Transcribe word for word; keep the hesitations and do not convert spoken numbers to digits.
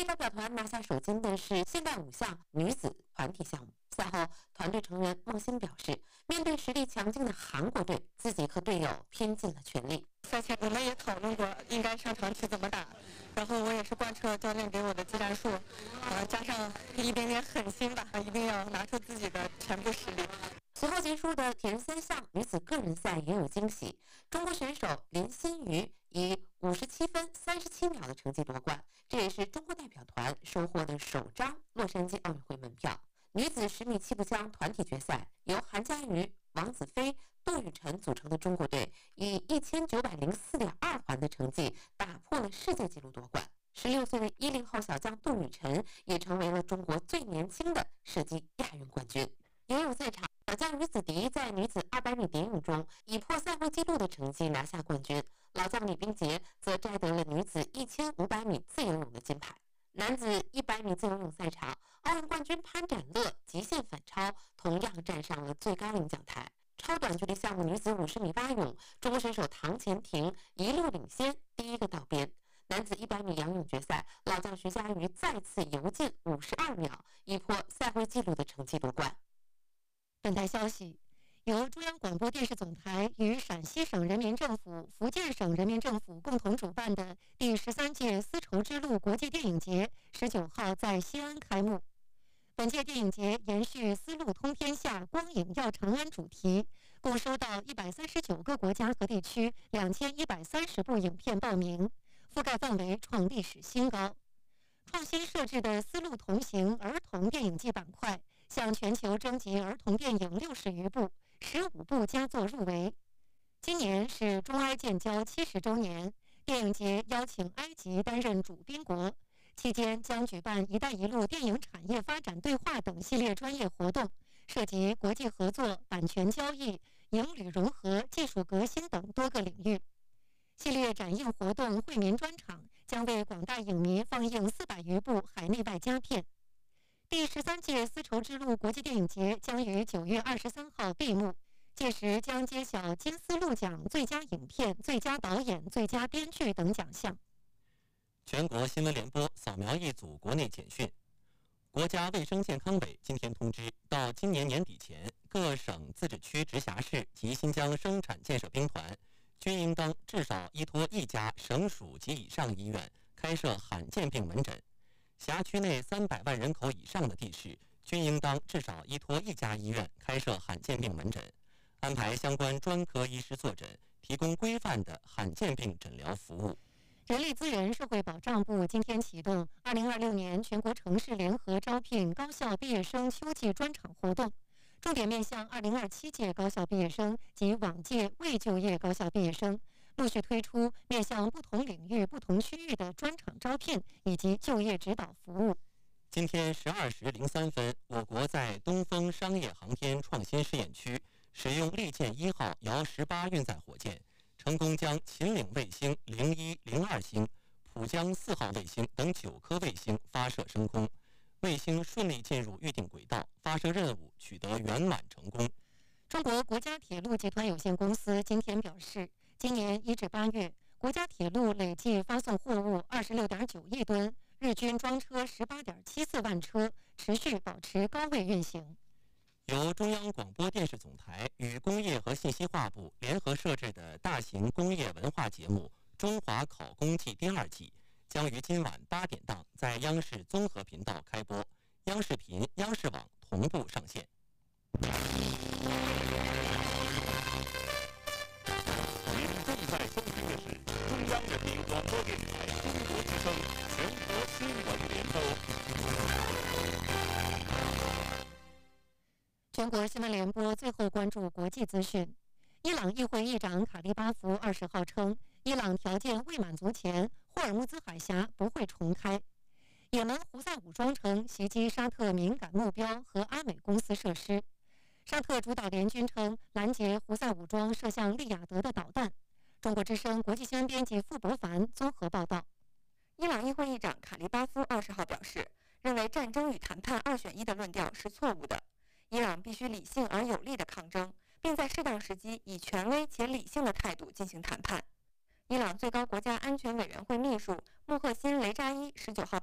代表团拿下首金的是现代五项女子团体项目。赛后，团队成员孟欣表示，面对实力强劲的韩国队，自己和队友拼尽了全力。 赛前我们也讨论过应该上场去怎么打，然后我也是贯彻教练给我的技战术，呃，加上一点点狠心吧，一定要拿出自己的全部实力。 随后结束的铁人三项女子个人赛也有惊喜，中国选手林心瑜以五十七分三十七秒的成绩夺冠，这也是中国代表团收获的首张洛杉矶奥运会门票。女子十米气步枪团体决赛，由韩佳瑜、王子飞、杜雨辰组成的中国队以一千九百零四点二环的成绩打破了世界纪录夺冠。十六岁的一零后小将杜雨辰也成为了中国最年轻的射击亚运冠军。游泳赛场，小将于子迪在女子二百米蝶泳中以破赛会纪录的成绩拿下冠军，老将李冰洁则摘得了女子一千五百米自由泳的金牌。男子一百米自由泳赛场，奥运冠军潘展乐极限反超，同样站上了最高领奖台。超短距离项目女子五十米蛙泳，中国选手唐钱婷一路领先，第一个到边。男子一百米仰泳决赛，老将徐嘉余再次游进五十二秒，以破赛会纪录的成绩夺冠。 本台消息，由中央广播电视总台与陕西省人民政府、福建省人民政府共同主办的第十三届丝绸之路国际电影节十九号在西安开幕。本届电影节延续丝路通天下、光影耀长安主题，共收到一百三十九个国家和地区两千一百三十部影片报名，覆盖范围创历史新高。创新设置的丝路同行儿童电影季板块，向全球征集儿童电影六十余部，十五部佳作入围。今年是中埃建交七十周年，电影节邀请埃及担任主宾国，期间将举办“一带一路”电影产业发展对话等系列专业活动，涉及国际合作、版权交易、影旅融合、技术革新等多个领域。系列展映活动惠民专场将为广大影迷放映四百余部海内外佳片。第十三届丝绸之路国际电影节将于九月二十三号闭幕，届时将揭晓金丝路奖最佳影片、最佳导演、最佳编剧等奖项。 全国新闻联播扫描一组国内简讯。国家卫生健康委今天通知，到今年年底前，各省、自治区、直辖市及新疆生产建设兵团均应当至少依托一家省属及以上医院开设罕见病门诊。辖区内三百万人口以上的地市均应当至少依托一家医院开设罕见病门诊，安排相关专科医师坐诊，提供规范的罕见病诊疗服务。 人力资源社会保障部今天启动二零二六年全国城市联合招聘高校毕业生秋季专场活动，重点面向二零二七届高校毕业生及往届未就业高校毕业生，陆续推出面向不同领域、不同区域的专场招聘以及就业指导服务。 今天十二时零三分，我国在东风商业航天创新试验区使用利剑一号遥十八运载火箭，成功将秦岭卫星零一、零二星、浦江四号卫星等九颗卫星发射升空，卫星顺利进入预定轨道，发射任务取得圆满成功。 中国国家铁路集团有限公司今天表示，今年一至八月，国家铁路累计发送货物二十六点九亿吨，日均装车十八点七四万车，持续保持高位运行。 由中央广播电视总台与工业和信息化部联合设置的大型工业文化节目《中华考工季》第二季将于今晚八点档在央视综合频道开播，央视频、央视网同步上线。 您正在收听的是中央人民广播电台中国之声全国新闻联播。 全国新闻联播最后关注国际资讯。伊朗议会议长卡利巴夫二十号称，伊朗条件未满足前，霍尔木兹海峡不会重开。也门胡塞武装称袭击沙特敏感目标和阿美公司设施。沙特主导联军称拦截胡塞武装射向利雅得的导弹。中国之声国际新闻编辑傅伯凡综合报道。 伊朗议会议长卡利巴夫二十号表示，认为战争与谈判二选一的论调是错误的。伊朗必须理性而有力的抗争，并在适当时机以权威且理性的态度进行谈判。伊朗最高国家安全委员会秘书穆赫辛·雷扎伊十九号